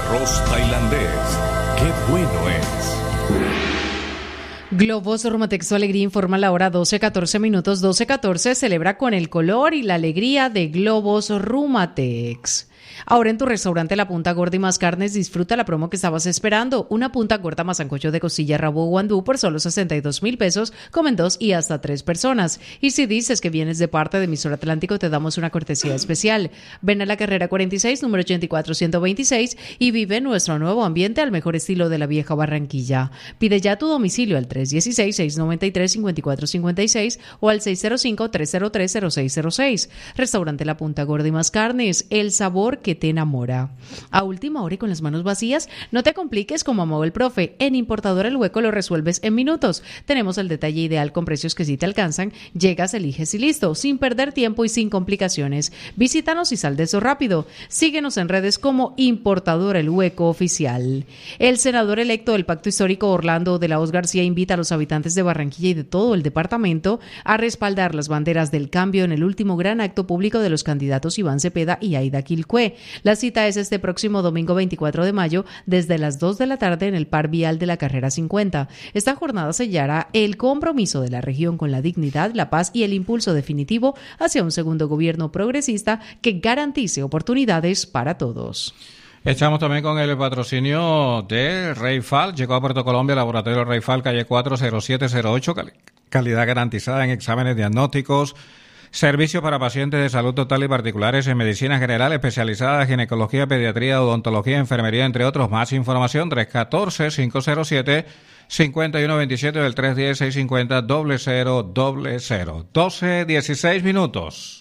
arroz tailandés. ¡Qué bueno es! Globos Rumatex, su alegría, informa la hora 12:14, 12:14. Celebra con el color y la alegría de Globos Rumatex. Ahora en tu restaurante La Punta Gorda y Más Carnes, disfruta la promo que estabas esperando. Una punta gorda más sancocho de costilla, rabo o guandú por solo 62,000 pesos. Comen 2 y hasta 3 personas. Y si dices que vienes de parte de Emisor Atlántico, te damos una cortesía especial. Ven a la carrera 46, número 84126 y vive nuestro nuevo ambiente al mejor estilo de la vieja Barranquilla. Pide ya tu domicilio al 316-693-5456 o al 605-303-0606. Restaurante La Punta Gorda y Más Carnes, el sabor que te enamora. A última hora y con las manos vacías, no te compliques como amó el profe. En Importador El Hueco lo resuelves en minutos. Tenemos el detalle ideal con precios que sí te alcanzan. Llegas, eliges y listo, sin perder tiempo y sin complicaciones. Visítanos y sal de eso rápido. Síguenos en redes como Importador El Hueco Oficial. El senador electo del Pacto Histórico, Orlando de la Hoz García, invita a los habitantes de Barranquilla y de todo el departamento a respaldar las banderas del cambio en el último gran acto público de los candidatos Iván Cepeda y Aida Quilcué. La cita es este próximo domingo 24 de mayo desde las 2 de la tarde en el Par Vial de la Carrera 50. Esta jornada sellará el compromiso de la región con la dignidad, la paz y el impulso definitivo hacia un segundo gobierno progresista que garantice oportunidades para todos. Estamos también con el patrocinio de Reifal. Llegó a Puerto Colombia, Laboratorio Reifal, calle 40708, calidad garantizada en exámenes diagnósticos. Servicios para pacientes de salud total y particulares en medicina general, especializada, ginecología, pediatría, odontología, enfermería, entre otros. Más información, 314-507-5127 del 310-650-0000. 12:16.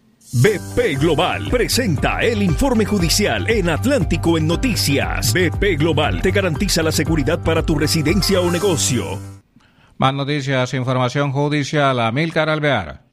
BP Global presenta el informe judicial en Atlántico en Noticias. BP Global te garantiza la seguridad para tu residencia o negocio. Más noticias, información judicial. Amílcar Alvear.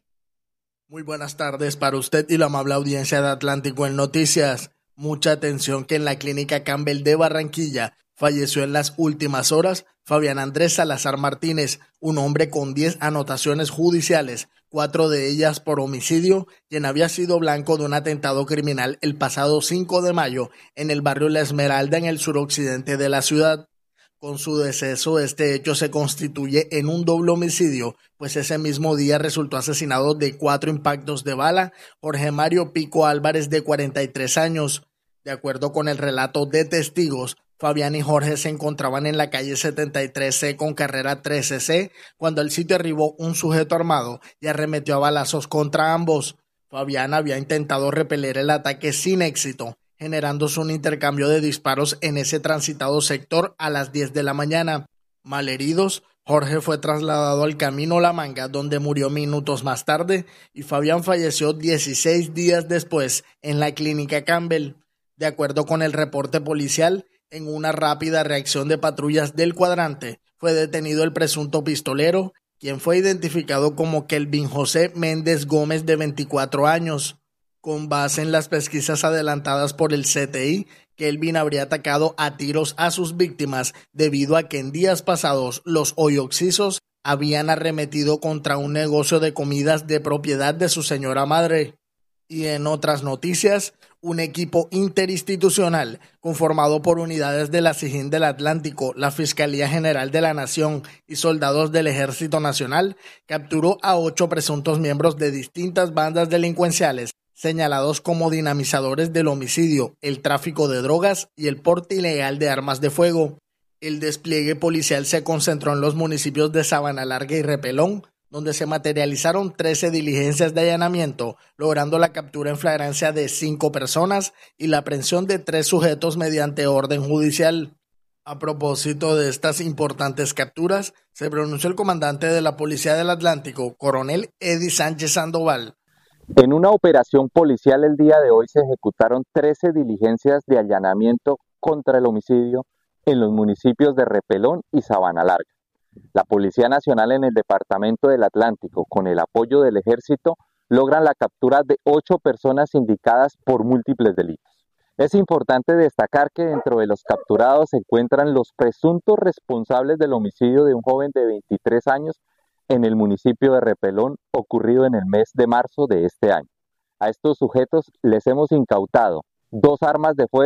Muy buenas tardes para usted y la amable audiencia de Atlántico en Noticias. Mucha atención que en la clínica Campbell de Barranquilla falleció en las últimas horas Fabián Andrés Salazar Martínez, un hombre con 10 anotaciones judiciales, 4 de ellas por homicidio, quien había sido blanco de un atentado criminal el pasado 5 de mayo en el barrio La Esmeralda en el suroccidente de la ciudad. Con su deceso, este hecho se constituye en un doble homicidio, pues ese mismo día resultó asesinado de 4 impactos de bala Jorge Mario Pico Álvarez, de 43 años. De acuerdo con el relato de testigos, Fabián y Jorge se encontraban en la calle 73C con carrera 13C cuando al sitio arribó un sujeto armado y arremetió a balazos contra ambos. Fabián había intentado repeler el ataque sin éxito, generándose un intercambio de disparos en ese transitado sector a las 10 de la mañana. Malheridos, Jorge fue trasladado al Camino La Manga, donde murió minutos más tarde, y Fabián falleció 16 días después en la clínica Campbell. De acuerdo con el reporte policial, en una rápida reacción de patrullas del cuadrante, fue detenido el presunto pistolero, quien fue identificado como Kelvin José Méndez Gómez, de 24 años. Con base en las pesquisas adelantadas por el CTI, Kelvin habría atacado a tiros a sus víctimas debido a que en días pasados los hoyoxisos habían arremetido contra un negocio de comidas de propiedad de su señora madre. Y en otras noticias, un equipo interinstitucional conformado por unidades de la SIJIN del Atlántico, la Fiscalía General de la Nación y soldados del Ejército Nacional capturó a 8 presuntos miembros de distintas bandas delincuenciales señalados como dinamizadores del homicidio, el tráfico de drogas y el porte ilegal de armas de fuego. El despliegue policial se concentró en los municipios de Sabana Larga y Repelón, donde se materializaron 13 diligencias de allanamiento, logrando la captura en flagrancia de 5 personas y la aprehensión de 3 sujetos mediante orden judicial. A propósito de estas importantes capturas, se pronunció el comandante de la Policía del Atlántico, coronel Eddie Sánchez Sandoval. En una operación policial el día de hoy se ejecutaron 13 diligencias de allanamiento contra el homicidio en los municipios de Repelón y Sabana Larga. La Policía Nacional en el Departamento del Atlántico, con el apoyo del Ejército, logran la captura de 8 personas indicadas por múltiples delitos. Es importante destacar que dentro de los capturados se encuentran los presuntos responsables del homicidio de un joven de 23 años en el municipio de Repelón, ocurrido en el mes de marzo de este año. A estos sujetos les hemos incautado 2 armas de fuego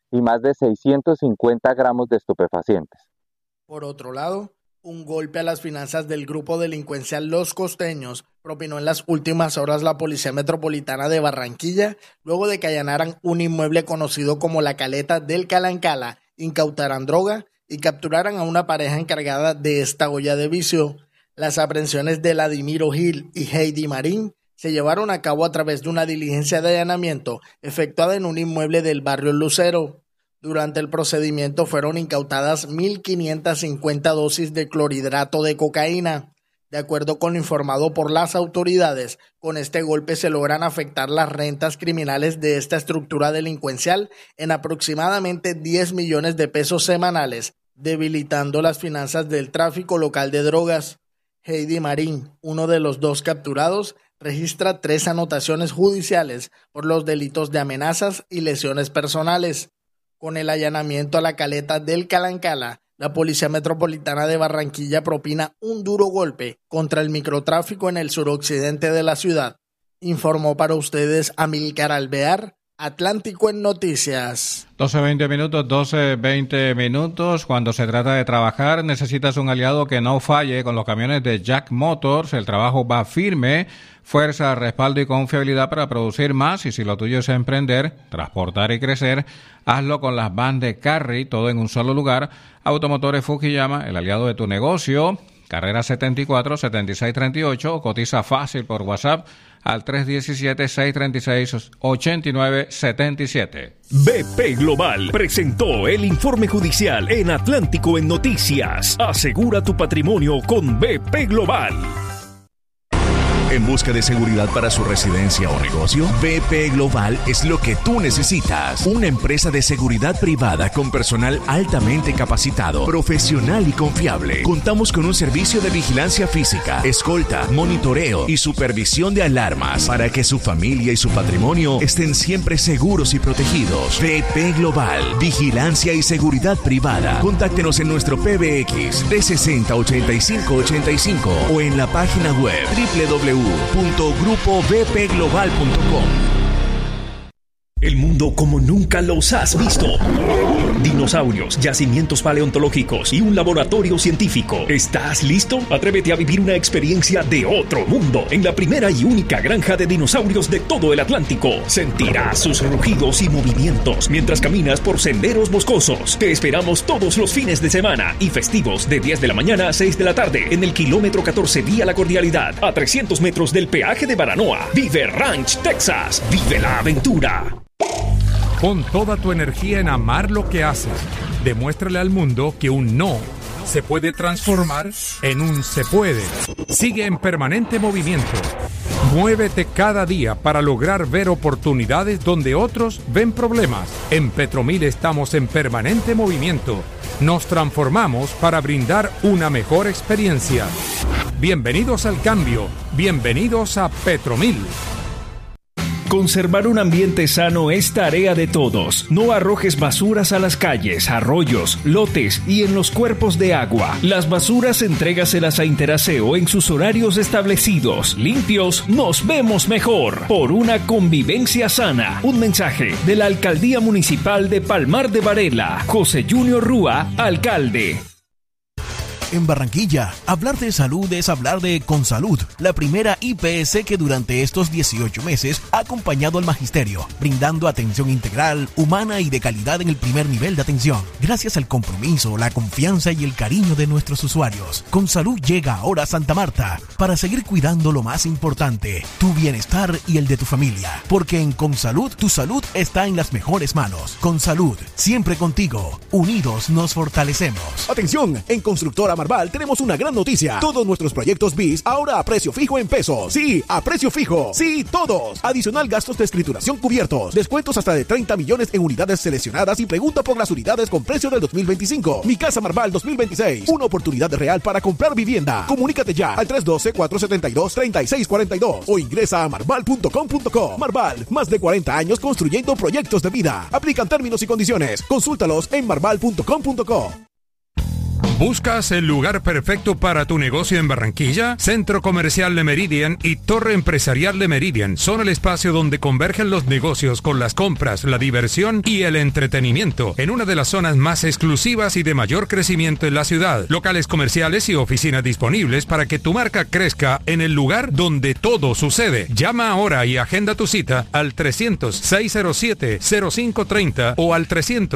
y más de 650 gramos de estupefacientes. Por otro lado, un golpe a las finanzas del grupo delincuencial Los Costeños propinó en las últimas horas la Policía Metropolitana de Barranquilla, luego de que allanaran un inmueble conocido como La Caleta del Calancala, incautaran droga y capturaran a una pareja encargada de esta olla de vicio. Las aprehensiones de Vladimiro Gil y Heidi Marín se llevaron a cabo a través de una diligencia de allanamiento efectuada en un inmueble del barrio Lucero. Durante el procedimiento fueron incautadas 1.550 dosis de clorhidrato de cocaína. De acuerdo con lo informado por las autoridades, con este golpe se logran afectar las rentas criminales de esta estructura delincuencial en aproximadamente 10 millones de pesos semanales, debilitando las finanzas del tráfico local de drogas. Heidi Marín, uno de los dos capturados, registra 3 anotaciones judiciales por los delitos de amenazas y lesiones personales. Con el allanamiento a la Caleta del Calancala, la Policía Metropolitana de Barranquilla propina un duro golpe contra el microtráfico en el suroccidente de la ciudad. Informó para ustedes Amílcar Alvear, Atlántico en Noticias. 12:20 minutos. Cuando se trata de trabajar, necesitas un aliado que no falle. Con los camiones de Jack Motors, el trabajo va firme, fuerza, respaldo y confiabilidad para producir más. Y si lo tuyo es emprender, transportar y crecer, hazlo con las vans de Carry, todo en un solo lugar. Automotores Fukuyama, el aliado de tu negocio. Carrera 74, 7638, o cotiza fácil por WhatsApp al 317-636-8977. BP Global presentó el informe judicial en Atlántico en Noticias. Asegura tu patrimonio con BP Global. ¿En busca de seguridad para su residencia o negocio? BP Global es lo que tú necesitas. Una empresa de seguridad privada con personal altamente capacitado, profesional y confiable. Contamos con un servicio de vigilancia física, escolta, monitoreo y supervisión de alarmas para que su familia y su patrimonio estén siempre seguros y protegidos. BP Global, vigilancia y seguridad privada. Contáctenos en nuestro PBX 360-8585 o en la página web www.grupobpglobal.com. El mundo como nunca los has visto. Dinosaurios, yacimientos paleontológicos y un laboratorio científico. ¿Estás listo? Atrévete a vivir una experiencia de otro mundo en la primera y única granja de dinosaurios de todo el Atlántico. Sentirás sus rugidos y movimientos mientras caminas por senderos boscosos. Te esperamos todos los fines de semana y festivos de 10 de la mañana a 6 de la tarde en el kilómetro 14 vía La Cordialidad, a 300 metros del peaje de Baranoa. Vive Ranch, Texas. Vive la aventura. Pon toda tu energía en amar lo que haces. Demuéstrale al mundo que un no se puede transformar en un se puede. Sigue en permanente movimiento. Muévete cada día para lograr ver oportunidades donde otros ven problemas. En Petromil estamos en permanente movimiento. Nos transformamos para brindar una mejor experiencia. Bienvenidos al cambio. Bienvenidos a Petromil. Conservar un ambiente sano es tarea de todos. No arrojes basuras a las calles, arroyos, lotes y en los cuerpos de agua. Las basuras entrégaselas a Interaseo en sus horarios establecidos. Limpios, nos vemos mejor. Por una convivencia sana. Un mensaje de la Alcaldía Municipal de Palmar de Varela. José Junior Rúa, alcalde. En Barranquilla, hablar de salud es hablar de Consalud, la primera IPS que durante estos 18 meses ha acompañado al magisterio, brindando atención integral, humana y de calidad en el primer nivel de atención. Gracias al compromiso, la confianza y el cariño de nuestros usuarios, Consalud llega ahora a Santa Marta para seguir cuidando lo más importante, tu bienestar y el de tu familia. Porque en Consalud, tu salud está en las mejores manos. Consalud, siempre contigo. Unidos nos fortalecemos. Atención, en Constructora Marval tenemos una gran noticia. Todos nuestros proyectos BIS ahora a precio fijo en pesos. Sí, a precio fijo. Sí, todos. Adicional gastos de escrituración cubiertos. Descuentos hasta de 30 millones en unidades seleccionadas y pregunta por las unidades con precio del 2025. Mi Casa Marval 2026. Una oportunidad real para comprar vivienda. Comunícate ya al 312-472-3642 o ingresa a marval.com.co. Marval, más de 40 años construyendo proyectos de vida. Aplican términos y condiciones. Consúltalos en marval.com.co. ¿Buscas el lugar perfecto para tu negocio en Barranquilla? Centro Comercial Le Meridian y Torre Empresarial Le Meridian son el espacio donde convergen los negocios con las compras, la diversión y el entretenimiento en una de las zonas más exclusivas y de mayor crecimiento en la ciudad. Locales comerciales y oficinas disponibles para que tu marca crezca en el lugar donde todo sucede. Llama ahora y agenda tu cita al 300-607-0530 o al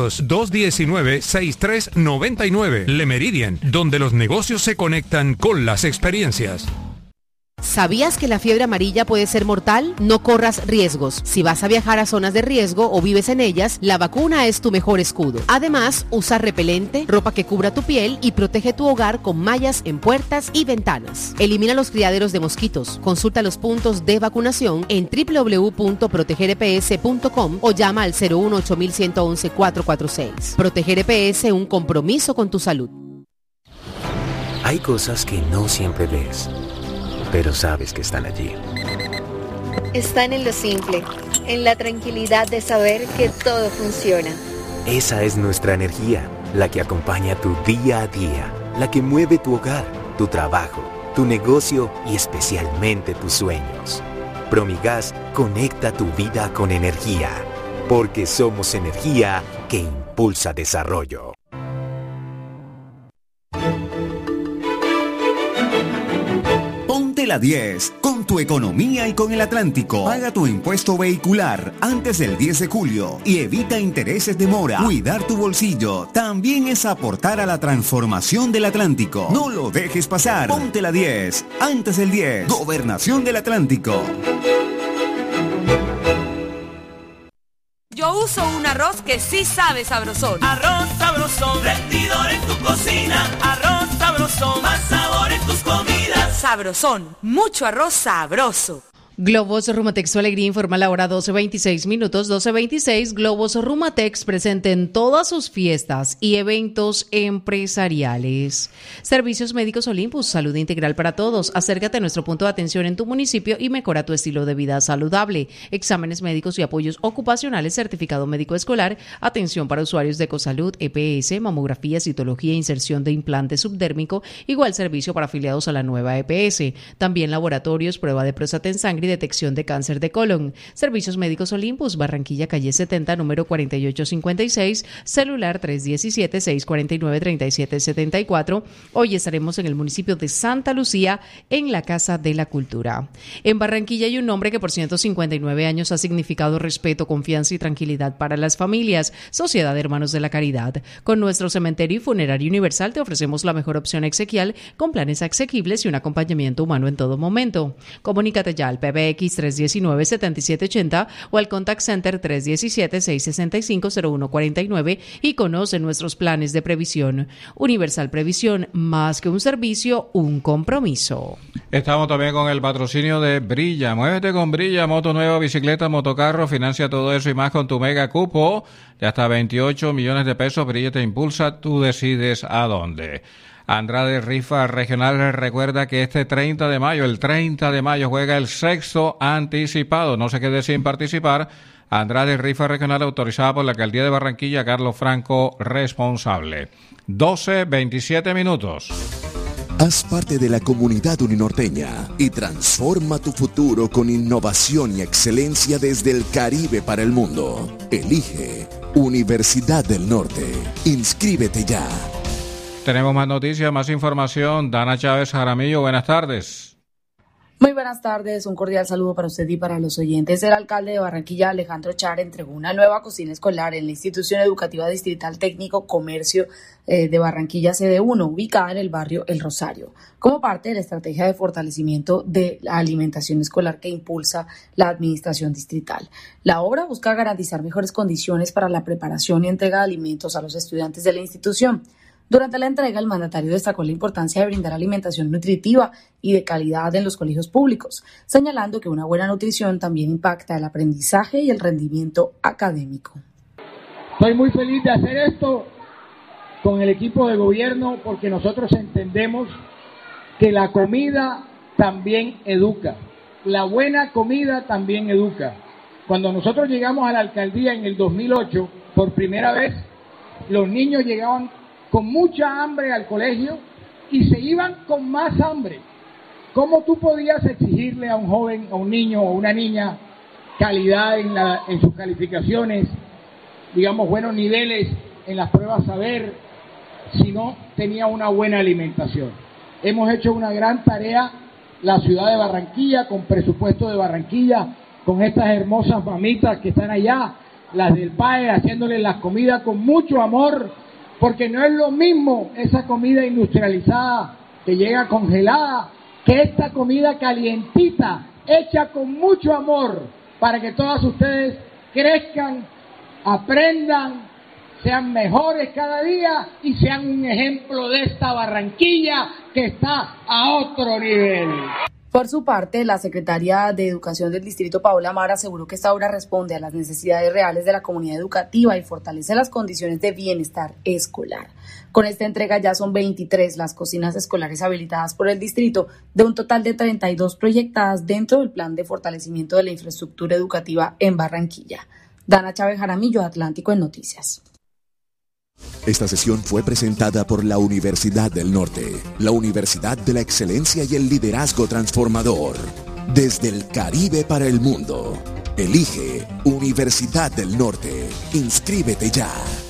300-219-6399. Le Meridian, donde los negocios se conectan con las experiencias. ¿Sabías que la fiebre amarilla puede ser mortal? No corras riesgos. Si vas a viajar a zonas de riesgo o vives en ellas, la vacuna es tu mejor escudo. Además, usa repelente, ropa que cubra tu piel y protege tu hogar con mallas en puertas y ventanas. Elimina los criaderos de mosquitos. Consulta los puntos de vacunación en www.protegereps.com o llama al 018-111-446. Proteger EPS, un compromiso con tu salud. Hay cosas que no siempre ves, pero sabes que están allí. Están en lo simple, en la tranquilidad de saber que todo funciona. Esa es nuestra energía, la que acompaña tu día a día, la que mueve tu hogar, tu trabajo, tu negocio y especialmente tus sueños. Promigas conecta tu vida con energía, porque somos energía que impulsa desarrollo. Ponte la 10 con tu economía y con el Atlántico. Paga tu impuesto vehicular antes del 10 de julio y evita intereses de mora. Cuidar tu bolsillo también es aportar a la transformación del Atlántico. No lo dejes pasar. Ponte la 10 antes del 10. Gobernación del Atlántico. Yo uso un arroz que sí sabe sabrosón. Arroz sabrosón, rendidor en tu cocina. Arroz sabrosón, más sabor en tus comidas. Sabrosón, mucho arroz sabroso. Globos Rumatex, su alegría informa la hora 12:26 minutos, 12:26. Globos Rumatex presente en todas sus fiestas y eventos empresariales. Servicios Médicos Olympus, salud integral para todos. Acércate a nuestro punto de atención en tu municipio y mejora tu estilo de vida saludable. Exámenes médicos y apoyos ocupacionales, certificado médico escolar, atención para usuarios de Ecosalud, EPS, mamografía, citología e inserción de implante subdérmico, igual servicio para afiliados a la nueva EPS. También laboratorios, prueba de próstata en sangre y detección de cáncer de colon. Servicios Médicos Olympus, Barranquilla, calle 70, número 4856, celular 317-649-3774. Hoy estaremos en el municipio de Santa Lucía, en la Casa de la Cultura. En Barranquilla hay un nombre que por 159 años ha significado respeto, confianza y tranquilidad para las familias. Sociedad de Hermanos de la Caridad. Con nuestro cementerio y funerario universal te ofrecemos la mejor opción exequial, con planes asequibles y un acompañamiento humano en todo momento. Comunícate ya al PBX 319-7780 o al Contact Center 317-665-0149 y conoce nuestros planes de previsión. Universal Previsión, más que un servicio, un compromiso. Estamos también con el patrocinio de Brilla. Muévete con Brilla, moto nueva, bicicleta, motocarro, financia todo eso y más con tu mega cupo de hasta 28 millones de pesos. Brilla te impulsa, tú decides a dónde. Andrade Rifa Regional recuerda que este 30 de mayo juega el sexto anticipado. No se quede sin participar. Andrade Rifa Regional autorizada por la Alcaldía de Barranquilla, Carlos Franco, responsable. 12:27 minutos. Haz parte de la comunidad uninorteña y transforma tu futuro con innovación y excelencia desde el Caribe para el mundo. Elige Universidad del Norte. Inscríbete ya. Tenemos más noticias, más información. Dana Chávez Jaramillo, buenas tardes. Muy buenas tardes, un cordial saludo para usted y para los oyentes. El alcalde de Barranquilla, Alejandro Char, entregó una nueva cocina escolar en la Institución Educativa Distrital Técnico Comercio de Barranquilla Sede 1, ubicada en el barrio El Rosario, como parte de la estrategia de fortalecimiento de la alimentación escolar que impulsa la administración distrital. La obra busca garantizar mejores condiciones para la preparación y entrega de alimentos a los estudiantes de la institución. Durante la entrega, el mandatario destacó la importancia de brindar alimentación nutritiva y de calidad en los colegios públicos, señalando que una buena nutrición también impacta el aprendizaje y el rendimiento académico. Estoy muy feliz de hacer esto con el equipo de gobierno porque nosotros entendemos que la comida también educa, la buena comida también educa. Cuando nosotros llegamos a la alcaldía en el 2008, por primera vez, los niños llegaban con mucha hambre al colegio y se iban con más hambre. ¿Cómo tú podías exigirle a un joven, a un niño o una niña calidad en sus calificaciones, digamos buenos niveles en las pruebas saber, si no tenía una buena alimentación? Hemos hecho una gran tarea la ciudad de Barranquilla, con presupuesto de Barranquilla, con estas hermosas mamitas que están allá, las del PAE, haciéndoles las comidas con mucho amor, porque no es lo mismo esa comida industrializada que llega congelada, que esta comida calientita, hecha con mucho amor, para que todas ustedes crezcan, aprendan, sean mejores cada día y sean un ejemplo de esta Barranquilla que está a otro nivel. Por su parte, la secretaria de Educación del Distrito, Paola Amara, aseguró que esta obra responde a las necesidades reales de la comunidad educativa y fortalece las condiciones de bienestar escolar. Con esta entrega ya son 23 las cocinas escolares habilitadas por el distrito, de un total de 32 proyectadas dentro del plan de fortalecimiento de la infraestructura educativa en Barranquilla. Dana Chávez Jaramillo, Atlántico en Noticias. Esta sesión fue presentada por la Universidad del Norte, la Universidad de la Excelencia y el Liderazgo Transformador. Desde el Caribe para el mundo. Elige Universidad del Norte. Inscríbete ya.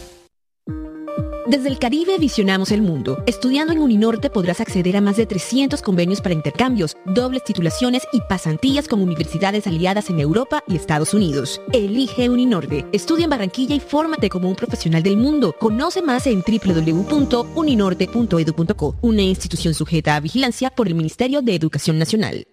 Desde el Caribe visionamos el mundo. Estudiando en Uninorte podrás acceder a más de 300 convenios para intercambios, dobles titulaciones y pasantías con universidades aliadas en Europa y Estados Unidos. Elige Uninorte. Estudia en Barranquilla y fórmate como un profesional del mundo. Conoce más en www.uninorte.edu.co, una institución sujeta a vigilancia por el Ministerio de Educación Nacional.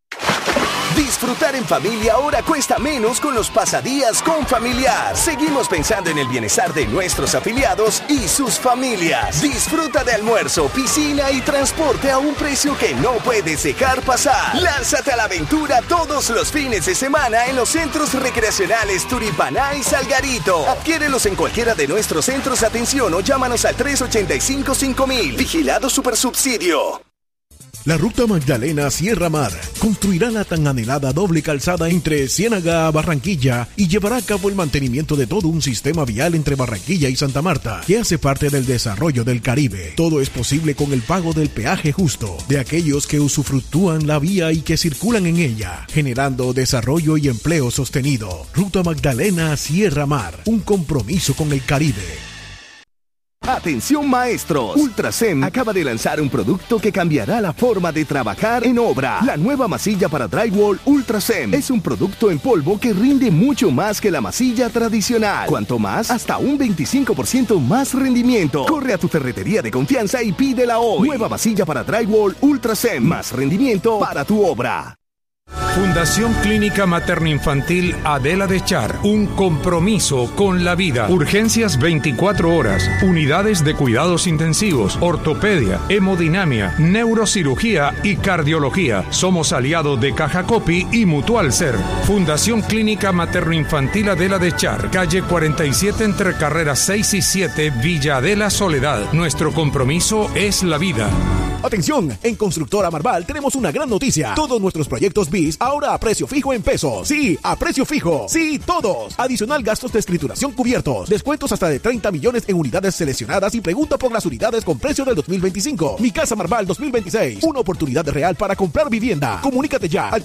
Disfrutar en familia ahora cuesta menos con los pasadías con Familiar. Seguimos pensando en el bienestar de nuestros afiliados y sus familias. Disfruta de almuerzo, piscina y transporte a un precio que no puedes dejar pasar. Lánzate a la aventura todos los fines de semana en los centros recreacionales Turipaná y Salgarito. Adquiérelos en cualquiera de nuestros centros de atención o llámanos al 385-5000. Vigilado Supersubsidio. La Ruta Magdalena Sierra Mar construirá la tan anhelada doble calzada entre Ciénaga a Barranquilla y llevará a cabo el mantenimiento de todo un sistema vial entre Barranquilla y Santa Marta, que hace parte del desarrollo del Caribe. Todo es posible con el pago del peaje justo de aquellos que usufructúan la vía y que circulan en ella, generando desarrollo y empleo sostenido. Ruta Magdalena Sierra Mar, un compromiso con el Caribe. Atención maestros, Ultrasem acaba de lanzar un producto que cambiará la forma de trabajar en obra. La nueva masilla para drywall Ultrasem es un producto en polvo que rinde mucho más que la masilla tradicional. Cuanto más, hasta un 25% más rendimiento. Corre a tu ferretería de confianza y pídela hoy. Nueva masilla para drywall Ultrasem, más rendimiento para tu obra. Fundación Clínica Materno-Infantil Adela de Char, un compromiso con la vida. Urgencias 24 horas, unidades de cuidados intensivos, ortopedia, hemodinamia, neurocirugía y cardiología. Somos aliados de Caja Copi y Mutual Ser. Fundación Clínica Materno-Infantil Adela de Char, calle 47 entre carreras 6 y 7, Villa Adela Soledad. Nuestro compromiso es la vida. Atención, en Constructora Marval tenemos una gran noticia. Todos nuestros proyectos BIS ahora a precio fijo en pesos. Sí, a precio fijo. Sí, todos. Adicional gastos de escrituración cubiertos. Descuentos hasta de 30 millones en unidades seleccionadas y pregunta por las unidades con precio del 2025. Mi Casa Marval 2026. Una oportunidad real para comprar vivienda. Comunícate ya al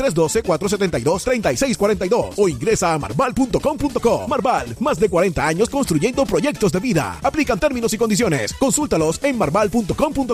312-472-3642 o ingresa a marval.com.co. Marval, más de 40 años construyendo proyectos de vida. Aplican términos y condiciones. Consúltalos en marval.com.co.